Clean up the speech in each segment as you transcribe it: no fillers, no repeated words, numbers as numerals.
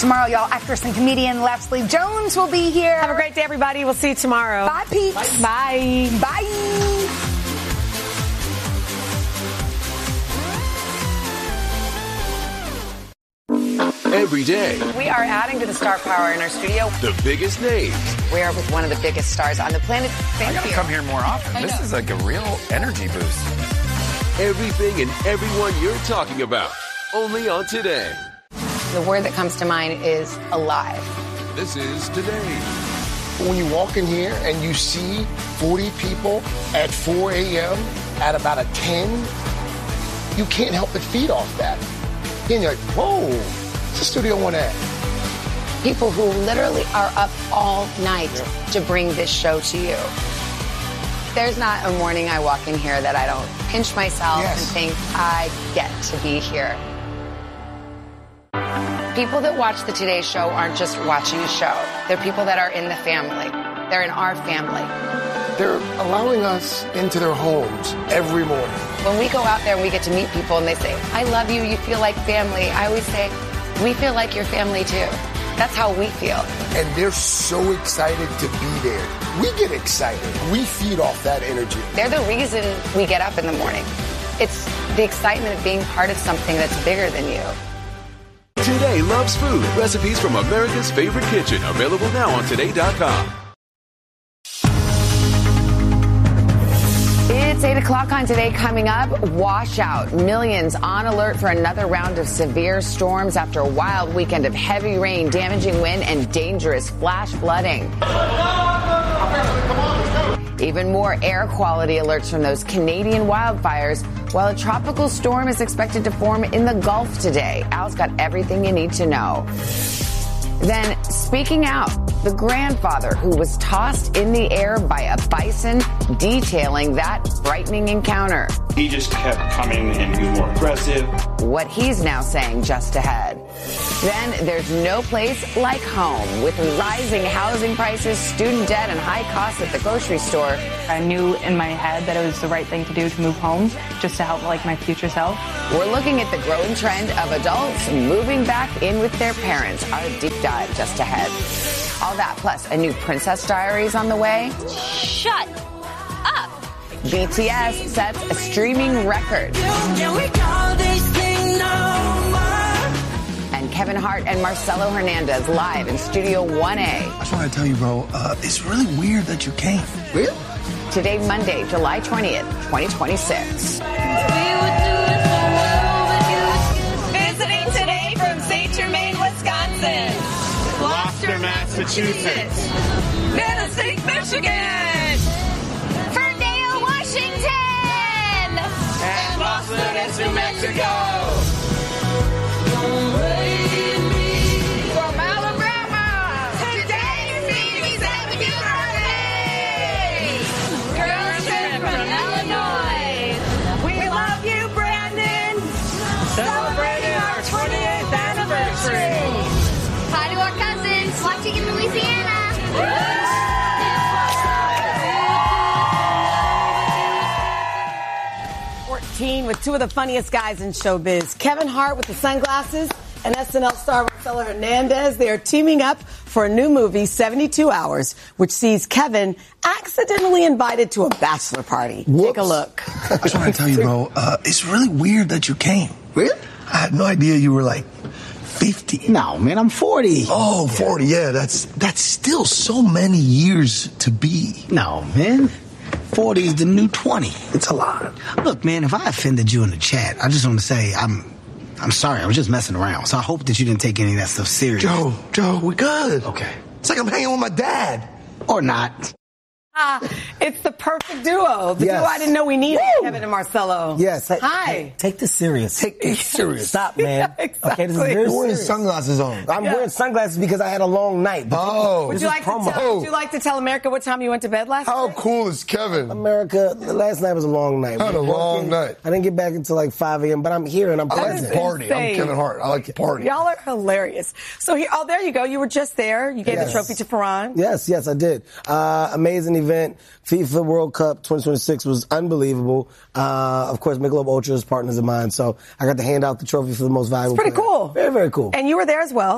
Tomorrow, y'all, actress and comedian Leslie Jones will be here. Have a great day, everybody. We'll see you tomorrow. Bye, peeps. Bye. Bye. Every day. We are adding to the star power in our studio. The biggest names. We are with one of the biggest stars on the planet. I gotta come here more often. This is like a real energy boost. Everything and everyone you're talking about. Only on Today. The word that comes to mind is alive. This is Today. When you walk in here and you see 40 people at 4 a.m. at about a 10, you can't help but feed off that. Then you're like, whoa, it's a Studio One ad. People who literally are up all night to bring this show to you. There's not a morning I walk in here that I don't pinch myself and think, I get to be here. People that watch the Today Show aren't just watching a show. They're people that are in the family. They're in our family. They're allowing us into their homes every morning. When we go out there and we get to meet people and they say, I love you, you feel like family, I always say, we feel like your family too. That's how we feel. And they're so excited to be there. We get excited. We feed off that energy. They're the reason we get up in the morning. It's the excitement of being part of something that's bigger than you. Today loves food. Recipes from America's favorite kitchen. Available now on Today.com. It's 8 o'clock on Today. Coming up, washout. Millions on alert for another round of severe storms after a wild weekend of heavy rain, damaging wind, and dangerous flash flooding. Even more air quality alerts from those Canadian wildfires, while a tropical storm is expected to form in the Gulf today. Al's got everything you need to know. Then, speaking out, the grandfather who was tossed in the air by a bison, detailing that frightening encounter. He just kept coming and he was more aggressive. What he's now saying just ahead. Then there's no place like home. With rising housing prices, student debt, and high costs at the grocery store. I knew in my head that it was the right thing to do to move home, just to help my future self. We're looking at the growing trend of adults moving back in with their parents. Our deep dive just ahead. All that plus a new Princess Diaries on the way. Shut up. BTS sets a streaming record. And Kevin Hart and Marcelo Hernandez live in Studio 1A. I just want to tell you, bro, it's really weird that you came. Really? Today, Monday, July 20th, 2026. Visiting today from St. Germain, Wisconsin. Gloucester, Massachusetts. Natick, Michigan. Ferndale, Washington. And Las Vegas, New Mexico. From Alabama. Today's Phoebe's Avenue birthday. Girls trip from Illinois. We love you, Brandon. Celebrating our 20th anniversary. Hi to our cousins watching in Louisiana. 14 with two of the funniest guys in showbiz. Kevin Hart with the sunglasses and SNL star Marcelo Hernandez. They are teaming up for a new movie, 72 Hours, which sees Kevin accidentally invited to a bachelor party. Whoops. Take a look. I just want to tell you, bro, it's really weird that you came. Really? I had no idea you were like 50. No, man, I'm 40. Oh, 40, yeah, that's still so many years to be. No, man. 40 is the new 20. It's a lot. Look, man, if I offended you in the chat, I just want to say I'm sorry. I was just messing around. So I hope that you didn't take any of that stuff serious. Joe, we good. Okay. It's like I'm hanging with my dad. Or not. It's the perfect duo. The duo I didn't know we needed, Kevin and Marcelo. Yes. Hi. Hey, take this serious. Take this serious. Stop, man. Yeah, exactly. Okay, this is very You're wearing serious. sunglasses on. I'm wearing sunglasses because I had a long night. Would you like to tell America what time you went to bed last night? How cool is Kevin? America, last night was a long night. I had a long night. I didn't get back until like 5 a.m., but I'm here and I'm I like present. to party. I'm Kevin Hart. I like to party. Y'all are hilarious. So here, there you go. You were just there. You gave the trophy to Ferran. Yes, I did. Amazing event. FIFA World Cup 2026 was unbelievable. Of course, Michelob Ultra is partners of mine, so I got to hand out the trophy for the most valuable It's pretty player. cool. Very, very cool. And you were there as well.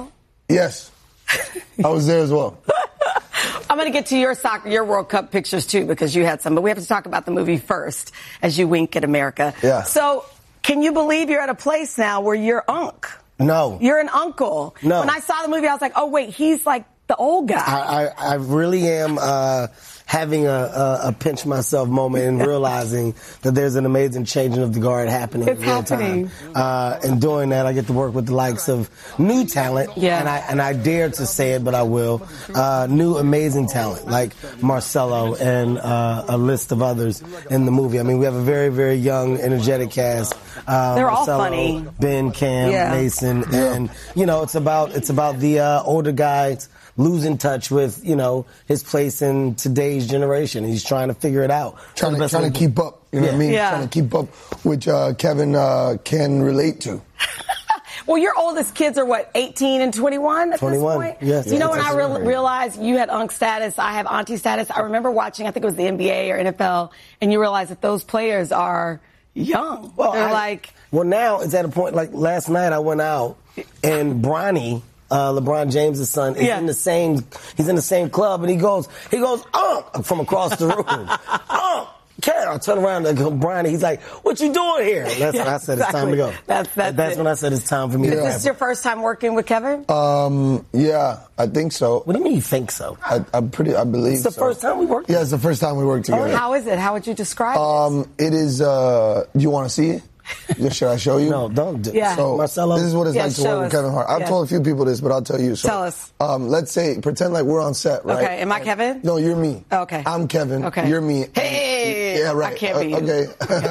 Yes. I was there as well. I'm going to get to your World Cup pictures, too, because you had some. But we have to talk about the movie first, as you wink at America. Yeah. So, can you believe you're at a place now where you're Unc? No. You're an uncle. No. When I saw the movie, I was like, oh, wait, he's like the old guy. I really am having a pinch myself moment and realizing that there's an amazing changing of the guard happening in real time. And doing that, I get to work with the likes of new talent. Yeah. And I dare to say it, but I will. New amazing talent like Marcelo and a list of others in the movie. I mean, we have a very, very young, energetic cast. They're Marcelo, all funny. Ben, Cam, Mason, and it's about the older guys losing touch with, his place in today's generation. He's trying to figure it out. Trying to keep up. You know what I mean? Yeah. Trying to keep up, which Kevin can relate to. Well, your oldest kids are, what, 18 and 21 at 21, this point? yes. You know, when I realized you had Unc status, I have Auntie status, I remember watching, I think it was the NBA or NFL, and you realize that those players are young. Well, Well, now it's at a point, like last night I went out and Bronny, LeBron James' son, is in the same club, and he goes, from across the room. I turn around and go, Bronny, he's like, what you doing here? And that's when I said it's time to go. That's when I said it's time for me to go. Is this your first time working with Kevin? Yeah, I think so. What do you mean you think so? I believe it's the first time we worked? Yeah, it's the first time we worked together. How is it? How would you describe it? It is, do you want to see it? Should I show you? No, don't do it. Yeah. So, Marcelo? this is what it's like to work with Kevin Hart. I've told a few people this, but I'll tell you. So, tell us. Let's say, pretend like we're on set, right? Okay, am I Kevin? No, you're me. Okay. I'm Kevin. Okay. You're me. Hey! Yeah, right. I can't be you. Okay.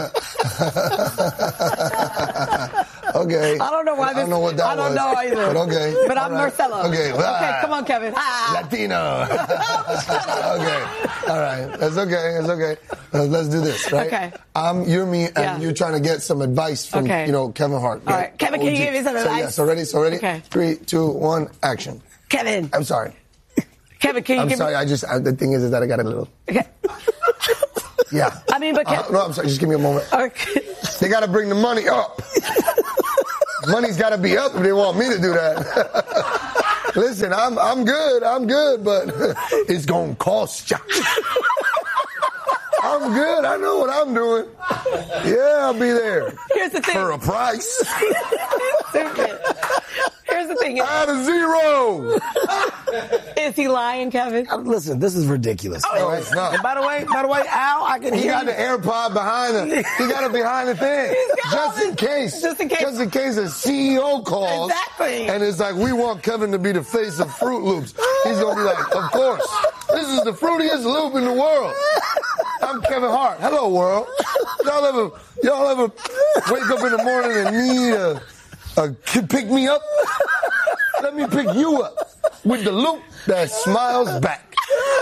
Okay. I don't know why this. I don't know what that was. I don't know either. But okay. But I'm Marcelo. Okay. Okay, come on, Kevin. Latino. Okay. All right. That's okay. It's okay. Let's do this, right? Okay. You're me, and you're trying to get some advice from, Kevin Hart. All right. Kevin, can you give me some advice? So ready? Okay. 3, 2, 1, action. Kevin. I'm sorry. Kevin, can you give me... I'm sorry. The thing is that I got a little... Okay. Yeah. I mean, but... No, I'm sorry. Just give me a moment. Okay. They got to bring the money up. Money's got to be up if they want me to do that. Listen, I'm good, but it's going to cost you. I'm good. I know what I'm doing. Yeah, I'll be there. Here's the thing. For a price. Here's the thing. Add a zero. Is he lying, Kevin? Listen, this is ridiculous. Oh, it's not. And by the way, Al, I can hear He got the AirPod behind the. He got it behind the thing. Just in case a CEO calls. Exactly. And it's like, we want Kevin to be the face of Fruit Loops. He's going to be like, of course. This is the fruitiest loop in the world. I'm Kevin Hart. Hello, world. Y'all ever wake up in the morning and need a kid pick me up? Let me pick you up with the loop that smiles back.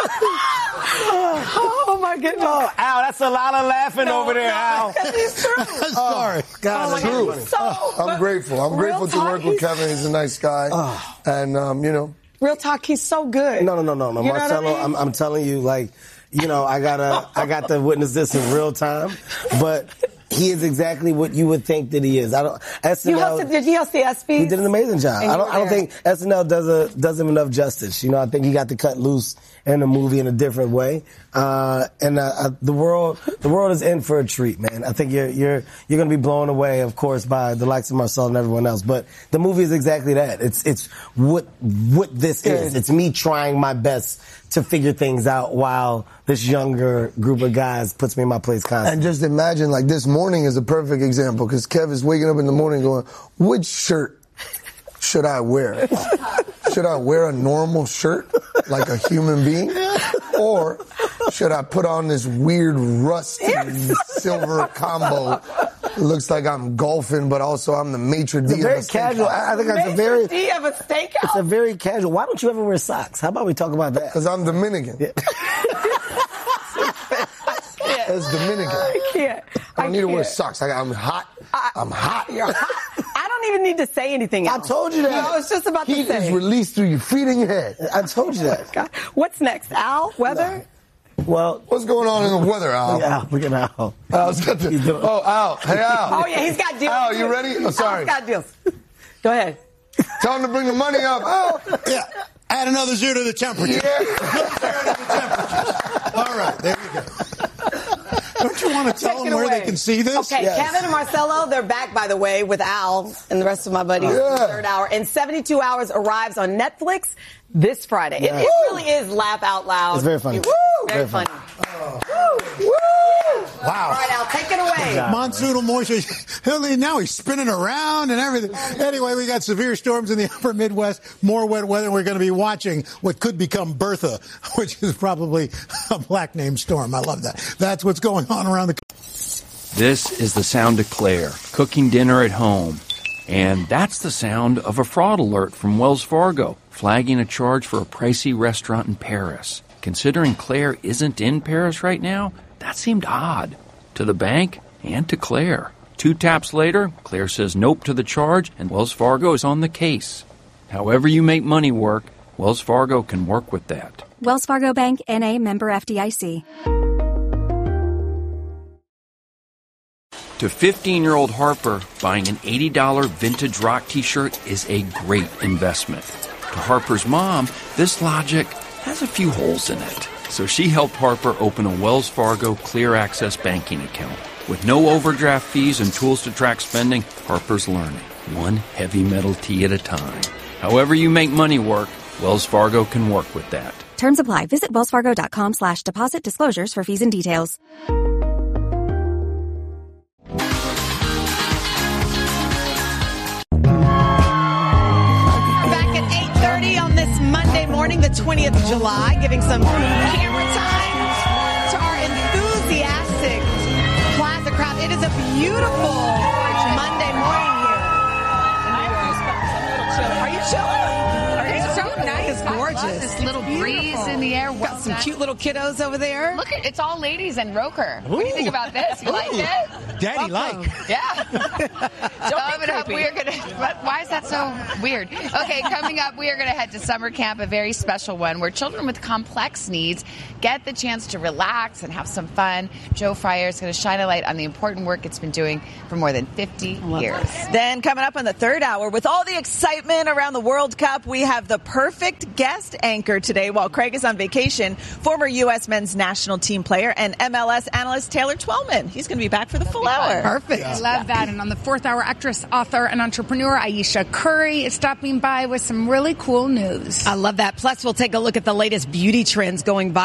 Oh, my goodness. Oh, Al, that's a lot of laughing over there, Al. It's true. Sorry. God, It's true. I'm grateful. I'm grateful to work with Kevin. He's a nice guy. And, Real talk, he's so good. No. You know Marcelo, what I mean? I'm telling you, like, I got to witness this in real time, but he is exactly what you would think that he is. Did he host the ESPYs? He did an amazing job. I don't think SNL does him enough justice. I think he got to cut loose in the movie in a different way. The world is in for a treat, man. I think you're going to be blown away, of course, by the likes of Marcel and everyone else. But the movie is exactly that. It's what this is. It's me trying my best to figure things out while this younger group of guys puts me in my place constantly. And just imagine, like, this morning is a perfect example because Kev is waking up in the morning going, which shirt should I wear? Should I wear a normal shirt like a human being? Or should I put on this weird rusty silver combo? It looks like I'm golfing, but also I'm the maitre d' of a very casual. I think that's a very... Maitre d' of a steakhouse? It's a very casual. Why don't you ever wear socks? How about we talk about that? Because I'm Dominican. Yeah. That's Dominican. I can't. I don't need to wear socks. I'm hot. I'm hot. You're hot. I don't even need to say anything else. I told you that. I was just about to say. Heat is released through your feet and your head. I told you that. God. What's next? Al? Weather? Well, what's going on in the weather, Al? Look at Al. Al's got the, Al. Hey, Al. Oh, yeah, he's got deals. Al, you ready? Oh, sorry. Al's got deals. Go ahead. Tell him to bring the money up. Oh. Yeah. Add another 0 to the temperature. All right, there you go. Don't you want to tell them where they can see this? Okay, Kevin and Marcelo, they're back, by the way, with Al and the rest of my buddies in the third hour. And 72 Hours arrives on Netflix this Friday. It really is laugh out loud. It's very funny. Very funny. Wow. All right, Al, take it away. Monsoonal moisture. Now he's spinning around and everything. Anyway, we got severe storms in the upper Midwest, more wet weather. We're going to be watching what could become Bertha, which is probably a black name storm. I love that. That's what's going on around the country. This is the sound of Claire, cooking dinner at home. And that's the sound of a fraud alert from Wells Fargo, flagging a charge for a pricey restaurant in Paris. Considering Claire isn't in Paris right now, that seemed odd to the bank and to Claire. 2 taps later, Claire says nope to the charge, and Wells Fargo is on the case. However you make money work, Wells Fargo can work with that. Wells Fargo Bank, N.A., member FDIC. To 15-year-old Harper, buying an $80 vintage rock t-shirt is a great investment. To Harper's mom, this logic has a few holes in it. So she helped Harper open a Wells Fargo Clear Access banking account. With no overdraft fees and tools to track spending, Harper's learning, one heavy metal tee at a time. However you make money work, Wells Fargo can work with that. Terms apply. Visit wellsfargo.com/deposit disclosures for fees and details. Monday morning, the 20th of July, giving some camera time to our enthusiastic plaza crowd. It is a beautiful Monday morning here. Are you chilling? It's so nice. It's gorgeous. This little breeze in the air. Got some cute little kiddos over there. Look, it's all ladies and Roker. What do you think about this? You like it? Daddy like. Yeah. Coming up, we are going to. Why is that so weird? Okay, coming up, we are going to head to summer camp, a very special one where children with complex needs get the chance to relax and have some fun. Joe Fryer is going to shine a light on the important work it's been doing for more than 50 years. Then coming up in the third hour, with all the excitement around the World Cup, we have the perfect guest anchor today while Craig is on vacation. Former U.S. men's national team player and MLS analyst Taylor Twellman. He's going to be back for the full hour. Perfect. I love that. And on the fourth hour, actress, author, and entrepreneur Aisha Curry is stopping by with some really cool news. I love that. Plus, we'll take a look at the latest beauty trends going viral.